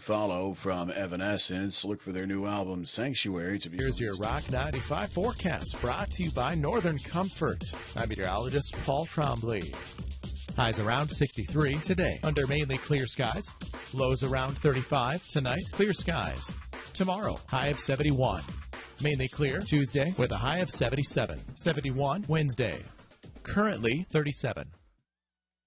Follow from Evanescence. Look for their new album, Sanctuary, to be... Here's your Rock 95 forecast, brought to you by Northern Comfort. I'm meteorologist Paul Trombley. Highs around 63 today, under mainly clear skies. Lows around 35 tonight, clear skies. Tomorrow, high of 71. Mainly clear Tuesday with a high of 77. 71 Wednesday. Currently 37.